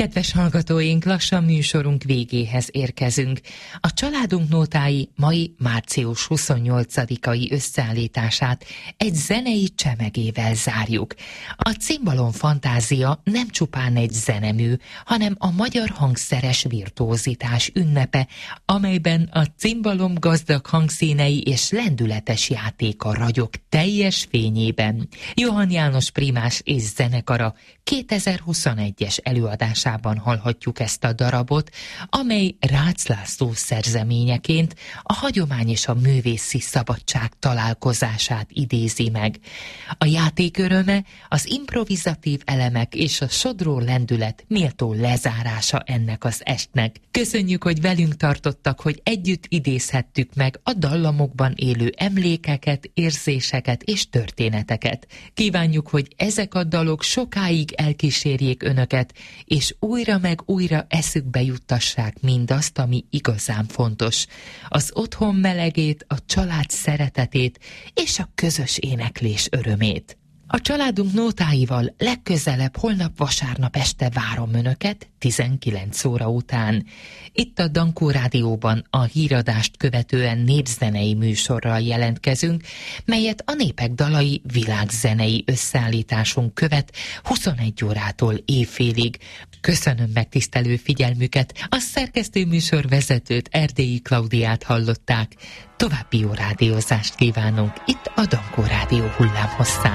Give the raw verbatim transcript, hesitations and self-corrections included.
Kedves hallgatóink, lassan műsorunk végéhez érkezünk. A Családunk nótái mai március huszonnyolcadikai összeállítását egy zenei csemegével zárjuk. A Cimbalom Fantázia nem csupán egy zenemű, hanem a magyar hangszeres virtuózitás ünnepe, amelyben a cimbalom gazdag hangszínei és lendületes játéka ragyog teljes fényében. Johann János primás és zenekara kétezer-huszonegyes előadásában hallhatjuk ezt a darabot, amely Rácz László szerzeményeként a hagyomány és a művészi szabadság találkozását idézi meg. A játék öröme, az improvizatív elemek és a sodró lendület méltó lezárása ennek az estnek. Köszönjük, hogy velünk tartottak, hogy együtt idézhettük meg a dallamokban élő emlékeket, érzéseket és történeteket. Kívánjuk, hogy ezek a dalok sokáig elkísérjék önöket, és újra meg újra eszükbe juttassák mindazt, ami igazán fontos. Az otthon melegét, a család szeretetét és a közös éneklés örömét. A Családunk nótáival legközelebb holnap vasárnap este várom önöket tizenkilenc óra után. Itt a Dankó Rádióban a híradást követően népzenei műsorral jelentkezünk, melyet a Népek dalai világzenei összeállításunk követ huszonegy órától éjfélig. Köszönöm megtisztelő figyelmüket, a szerkesztő műsorvezetőt, Erdélyi Klaudiát hallották. További jó rádiózást kívánunk itt a Dankó Rádió hullámhosszán.